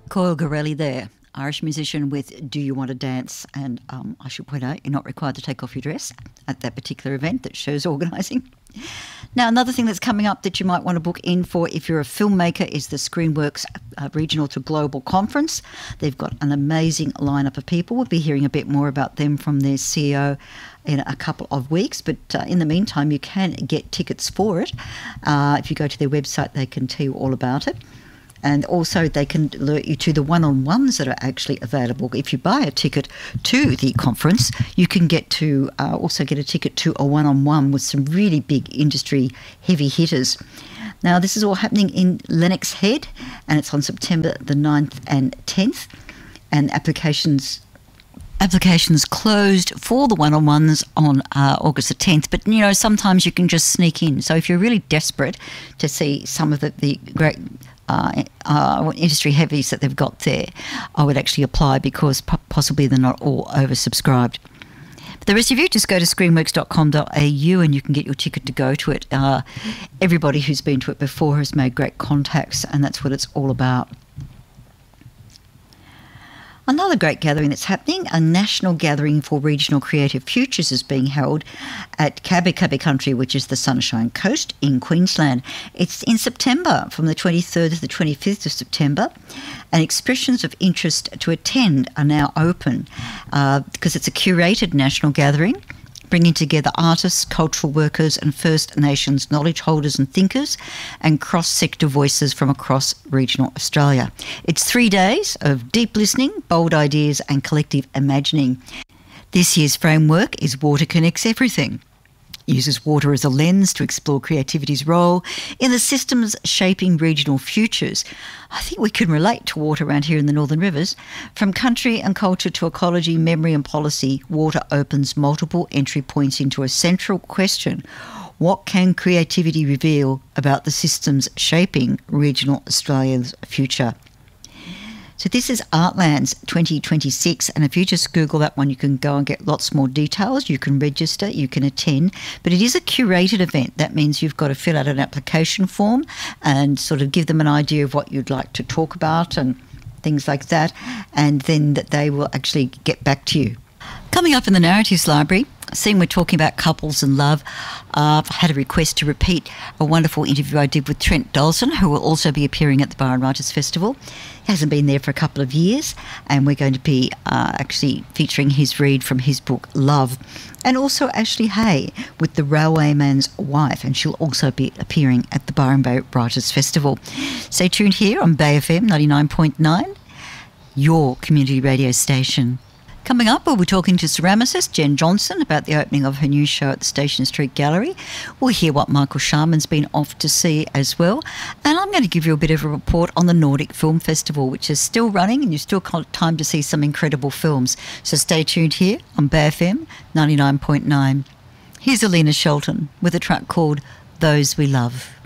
Coyle Gorelli there, Irish musician with Do You Want to Dance? And I should point out, you're not required to take off your dress at that particular event that shows organising. Now, another thing that's coming up that you might want to book in for if you're a filmmaker is the Screenworks Regional to Global Conference. They've got an amazing lineup of people. We'll be hearing a bit more about them from their CEO in a couple of weeks, but in the meantime, you can get tickets for it. If you go to their website, they can tell you all about it. And also they can alert you to the one-on-ones that are actually available. If you buy a ticket to the conference, you can get to also get a ticket to a one-on-one with some really big industry heavy hitters. Now, this is all happening in Lennox Head, and it's on September the 9th and 10th. And applications closed for the one-on-ones on August the 10th, but you know, sometimes you can just sneak in. So if you're really desperate to see some of the great industry heavies that they've got there, I would actually apply because possibly they're not all oversubscribed. But the rest of you, just go to screenworks.com.au and you can get your ticket to go to it. Everybody who's been to it before has made great contacts, and that's what it's all about. Another great gathering that's happening, a national gathering for regional creative futures, is being held at Kabi Kabi Country, which is the Sunshine Coast in Queensland. It's in September, from the 23rd to the 25th of September, and expressions of interest to attend are now open because it's a curated national gathering, bringing together artists, cultural workers and First Nations knowledge holders and thinkers and cross-sector voices from across regional Australia. It's 3 days of deep listening, bold ideas and collective imagining. This year's framework is Water Connects Everything. Uses water as a lens to explore creativity's role in the systems shaping regional futures. I think we can relate to water around here in the Northern Rivers. From country and culture to ecology, memory and policy, water opens multiple entry points into a central question. What can creativity reveal about the systems shaping regional Australia's future? So this is Artlands 2026, and if you just Google that one, you can go and get lots more details. You can register, you can attend, but it is a curated event. That means you've got to fill out an application form and sort of give them an idea of what you'd like to talk about and things like that, and then that they will actually get back to you. Coming up in the Narratives Library, seeing we're talking about couples and love, I've had a request to repeat a wonderful interview I did with Trent Dolson, who will also be appearing at the Byron Writers Festival. He hasn't been there for a couple of years, and we're going to be actually featuring his read from his book Love, and also Ashley Hay with The Railwayman's Wife, and she'll also be appearing at the Byron Bay Writers Festival. Stay tuned here on Bay FM 99.9, your community radio station. Coming up, we'll be talking to ceramicist Jen Johnson about the opening of her new show at the Station Street Gallery. We'll hear what Michael Sharman's been off to see as well. And I'm going to give you a bit of a report on the Nordic Film Festival, which is still running and you've still got time to see some incredible films. So stay tuned here on Bay FM 99.9. Here's Alina Shelton with a track called Those We Love.